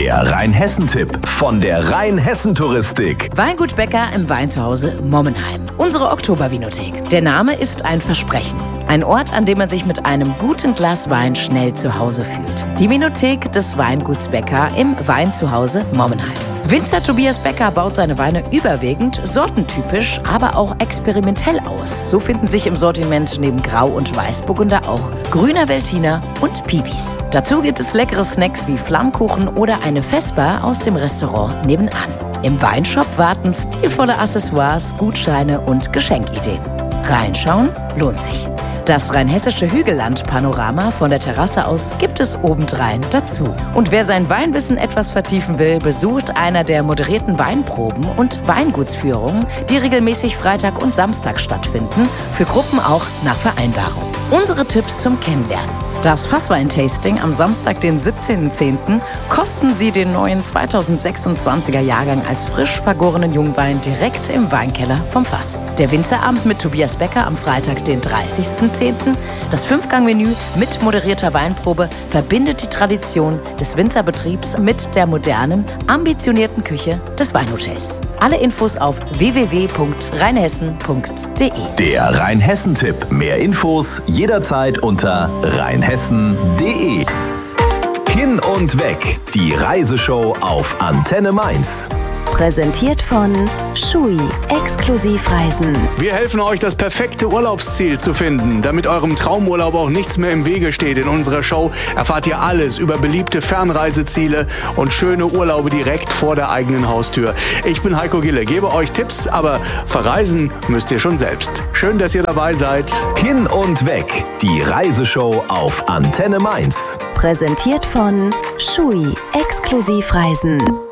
Der Rheinhessen-Tipp von der Rheinhessen-Touristik. Weingut Becker im Weinzuhause Mommenheim. Unsere Oktobervinothek. Der Name ist ein Versprechen. Ein Ort, an dem man sich mit einem guten Glas Wein schnell zu Hause fühlt. Die Vinothek des Weinguts Becker im Weinzuhause Mommenheim. Winzer Tobias Becker baut seine Weine überwiegend sortentypisch, aber auch experimentell aus. So finden sich im Sortiment neben Grau- und Weißburgunder auch grüner Veltliner und Pibis. Dazu gibt es leckere Snacks wie Flammkuchen oder eine Vesper aus dem Restaurant nebenan. Im Weinshop warten stilvolle Accessoires, Gutscheine und Geschenkideen. Reinschauen lohnt sich. Das rheinhessische Hügelland-Panorama von der Terrasse aus gibt es obendrein dazu. Und wer sein Weinwissen etwas vertiefen will, besucht einer der moderierten Weinproben und Weingutsführungen, die regelmäßig Freitag und Samstag stattfinden, für Gruppen auch nach Vereinbarung. Unsere Tipps zum Kennenlernen. Das Fasswein-Tasting am Samstag, den 17.10. kosten Sie den neuen 2026er Jahrgang als frisch vergorenen Jungwein direkt im Weinkeller vom Fass. Der Winzerabend mit Tobias Becker am Freitag, den 30.10. Das 5-Gang-Menü mit moderierter Weinprobe verbindet die Tradition des Winzerbetriebs mit der modernen, ambitionierten Küche des Weinhotels. Alle Infos auf www.rheinhessen.de. Der Rheinhessen-Tipp. Mehr Infos jederzeit unter rheinhessen.de. Hin und weg. Die Reiseshow auf Antenne Mainz. Präsentiert von Schui, Exklusivreisen. Wir helfen euch, das perfekte Urlaubsziel zu finden. Damit eurem Traumurlaub auch nichts mehr im Wege steht. In unserer Show erfahrt ihr alles über beliebte Fernreiseziele und schöne Urlaube direkt vor der eigenen Haustür. Ich bin Heiko Gille, gebe euch Tipps, aber verreisen müsst ihr schon selbst. Schön, dass ihr dabei seid. Hin und weg. Die Reiseshow auf Antenne Mainz. Präsentiert von Schui, Exklusivreisen.